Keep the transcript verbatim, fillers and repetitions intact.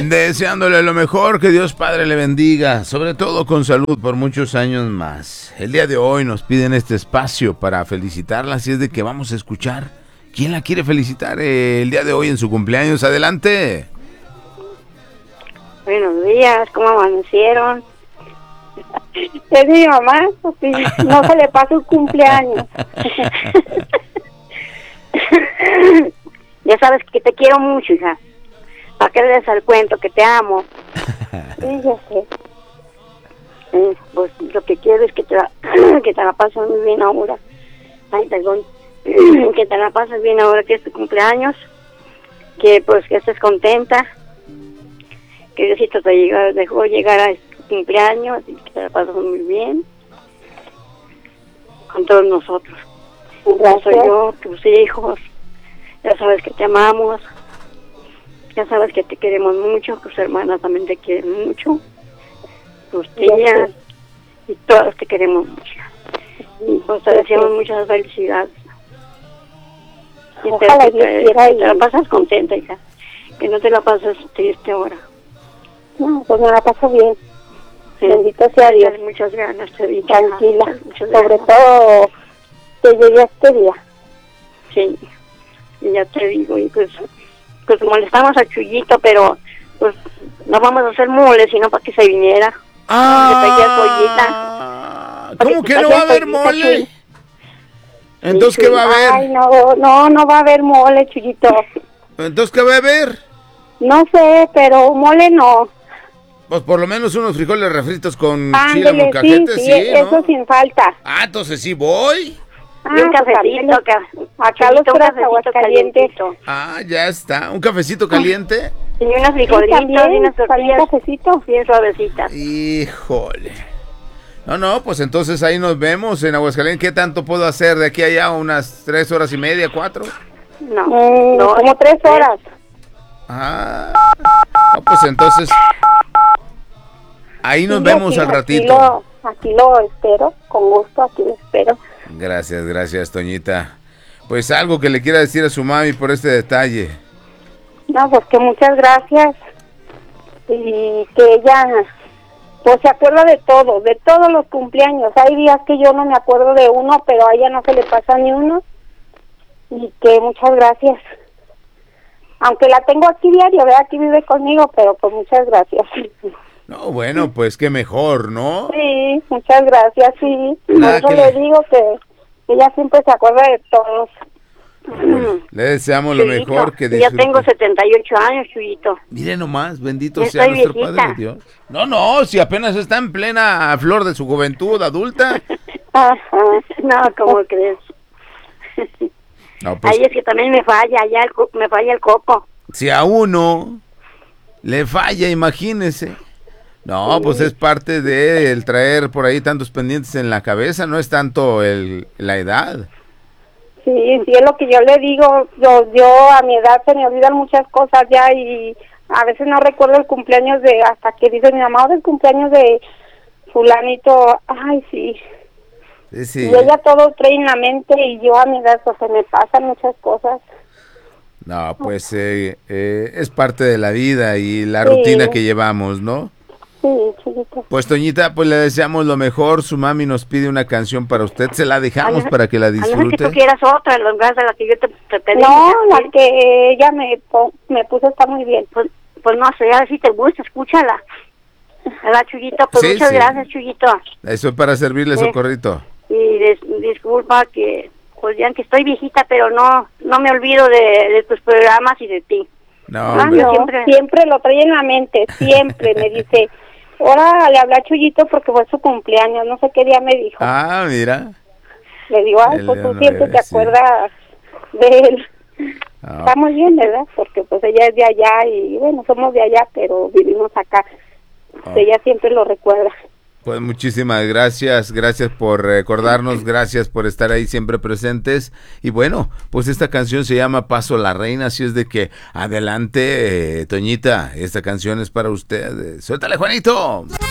Deseándole lo mejor, que Dios Padre le bendiga, sobre todo con salud por muchos años más. El día de hoy nos piden este espacio para felicitarla, así es de que vamos a escuchar. ¿Quién la quiere felicitar eh, el día de hoy en su cumpleaños? Adelante. Buenos días, ¿cómo amanecieron? Es mi mamá, pues sí, no se le pasa un cumpleaños. Ya sabes que te quiero mucho, hija. ¿Para qué le des al cuento que te amo? Sí, ya sé. Eh, pues lo que quiero es que te, la, que te la pases muy bien ahora. Ay, perdón. Que te la pases bien ahora que es tu cumpleaños. Que pues que estés contenta. Que Diosito te llegó, dejó llegar a este cumpleaños y que te la pases muy bien. Con todos nosotros. Ya soy yo, tus hijos. Ya sabes que te amamos. Ya sabes que te queremos mucho, tus hermanas también te quieren mucho, tus tías, y todas te queremos mucho. Y pues te deseamos muchas felicidades. Y te, te, te, te la pasas contenta, hija. Que no te la pases triste ahora. No, pues me la paso bien. Sí. Bendito sea Dios. Muchas ganas, te digo. Tranquila. Muchas Sobre ganas. todo que llegue este día. Sí, y ya te digo, y pues... pues molestamos a Chuyito, pero pues no vamos a hacer mole, sino para que se viniera. Ah, ¿cómo que no va a haber mole? Entonces, ¿qué va a haber? Ay, no, no, no va a haber mole, Chuyito. Entonces, ¿qué va a haber? No sé, pero mole no. Pues por lo menos unos frijoles refritos con Ándale, chile molcajete, sí, sí, sí, ¿no? eso sin falta. Ah, entonces sí voy. Ah, Y un pues cafecito, acá, ca- acá los Chuyito, un puras cafecito Aguascalientes. calientito. Ah, ya está. ¿Un cafecito caliente? Y unos Sí, frijolitos y también, unas también tortillas cafecito. bien suavecitas. Híjole. No, no, pues entonces ahí nos vemos en Aguascalientes. ¿Qué tanto puedo hacer de aquí a allá? ¿Unas tres horas y media, cuatro? No, Mm, no, como tres horas. Ah, no, pues entonces ahí nos Sí, vemos aquí- al aquí ratito. lo- Aquí lo espero, con gusto, aquí lo espero. Gracias, gracias, Toñita. Pues algo que le quiera decir a su mami por este detalle. No, pues que muchas gracias. Y que ella, pues se acuerda de todo, de todos los cumpleaños. Hay días que yo no me acuerdo de uno, pero a ella no se le pasa ni uno. Y que muchas gracias. Aunque la tengo aquí diario, ¿verdad? Aquí vive conmigo, pero pues muchas gracias. No, bueno, pues qué mejor, ¿no? Sí, muchas gracias, sí. Nada Por eso que le le- digo que ella siempre se acuerda de todos. Le deseamos lo Chuyito, mejor, que y ya disfrute. tengo setenta y ocho años, Chuyito. Mire nomás, bendito Ya sea estoy nuestro viejita. Padre Dios. No, no, si apenas está en plena flor de su juventud adulta. Ajá. No, ¿cómo crees? No, pues Ahí es que también me falla, ya el co- me falla el coco. si a uno le falla, imagínese. No, pues es parte de el traer por ahí tantos pendientes en la cabeza, no es tanto el, la edad. Sí, sí, es lo que yo le digo. Yo, yo a mi edad se me olvidan muchas cosas ya y a veces no recuerdo el cumpleaños de, hasta que dice mi mamá, del cumpleaños de fulanito. Ay, sí. Sí, sí. Y ella todo trae en la mente y yo a mi edad pues se me pasan muchas cosas. No, pues eh, eh, es parte de la vida y la Sí. rutina que llevamos, ¿no? Sí, chiquito. Pues Toñita, pues le deseamos lo mejor. Su mami nos pide una canción para usted. Se la dejamos A no- para que la A no ser que disfrute. tú quieras otra, en lugar de la que yo te, te pedí. No, hija. la que ella me, po- me puso está muy bien. Pues, pues no sé, a ver si te gusta, escúchala. Hola, Chuyito, pues Sí, muchas sí. gracias, Chuyito. Eso es para servirle, Sí. Socorrito. Y des- disculpa que, pues ya que estoy viejita, pero no no me olvido de, de tus programas y de ti. No, Ah, hombre. no, Siempre- siempre. lo trae en la mente, siempre me dice, ahora le hablé a Chuyito porque fue su cumpleaños, no sé qué día me dijo. Ah, mira. Le digo, ay, El pues tú León siempre te nueve, sí. acuerdas de él. Ah, Está muy bien, ¿verdad? Porque pues ella es de allá y bueno, somos de allá, pero vivimos acá. ah. Ella siempre lo recuerda. Pues muchísimas gracias, gracias por recordarnos, gracias por estar ahí siempre presentes. Y bueno, pues esta canción se llama Paso la Reina, así es de que adelante, eh, Toñita, esta canción es para usted. Suéltale, Juanito.